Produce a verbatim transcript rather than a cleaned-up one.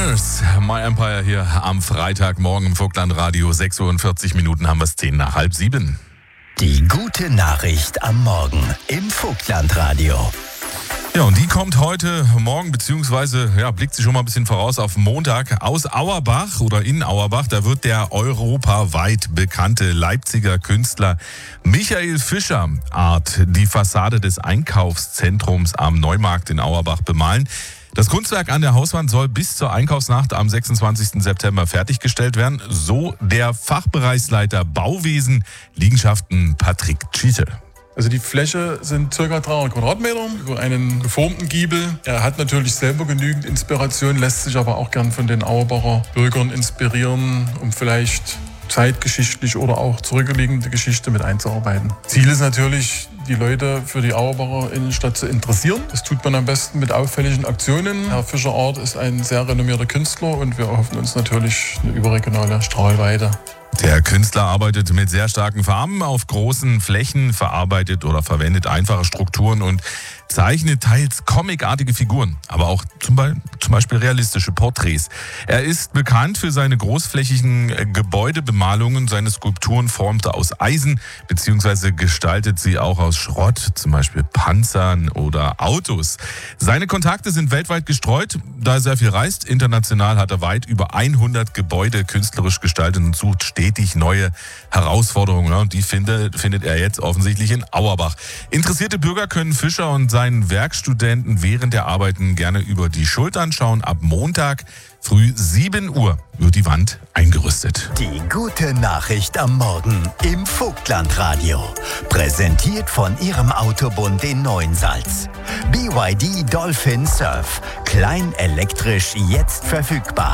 Runners, My Empire hier am Freitagmorgen im Vogtlandradio. sechs Uhr und vierzig Minuten haben wir es, zehn nach halb sieben. Die gute Nachricht am Morgen im Vogtlandradio. Ja, und die kommt heute Morgen, beziehungsweise ja, blickt sie schon mal ein bisschen voraus auf Montag aus Auerbach oder in Auerbach. Da wird der europaweit bekannte Leipziger Künstler Michael Fischer Art die Fassade des Einkaufszentrums am Neumarkt in Auerbach bemalen. Das Kunstwerk an der Hauswand soll bis zur Einkaufsnacht am sechsundzwanzigsten September fertiggestellt werden. So der Fachbereichsleiter Bauwesen, Liegenschaften Patrick Schiete. Also die Fläche sind ca. dreihundert Quadratmeter über einen geformten Giebel. Er hat natürlich selber genügend Inspiration, lässt sich aber auch gern von den Auerbacher Bürgern inspirieren, um vielleicht zeitgeschichtlich oder auch zurückliegende Geschichte mit einzuarbeiten. Ziel ist natürlich, die Leute für die Auerbacher Innenstadt zu interessieren. Das tut man am besten mit auffälligen Aktionen. Herr Fischer Art ist ein sehr renommierter Künstler und wir erhoffen uns natürlich eine überregionale Strahlweite. Der Künstler arbeitet mit sehr starken Farben auf großen Flächen, verarbeitet oder verwendet einfache Strukturen und zeichnet teils comicartige Figuren, aber auch zum Beispiel realistische Porträts. Er ist bekannt für seine großflächigen Gebäudebemalungen. Seine Skulpturen formt er aus Eisen bzw. gestaltet sie auch aus Schrott, zum Beispiel Panzern oder Autos. Seine Kontakte sind weltweit gestreut, da er sehr viel reist. International hat er weit über hundert Gebäude künstlerisch gestaltet und sucht stetig neue Herausforderungen. Und die findet, findet er jetzt offensichtlich in Auerbach. Interessierte Bürger können Fischer und seinen Werkstudenten während der Arbeiten gerne über die Schultern schauen. Ab Montag früh sieben Uhr wird die Wand eingerüstet. Die gute Nachricht am Morgen im Vogtlandradio. Präsentiert von Ihrem Autobund in Neuensalz. B Y D Dolphin Surf. Klein elektrisch, jetzt verfügbar.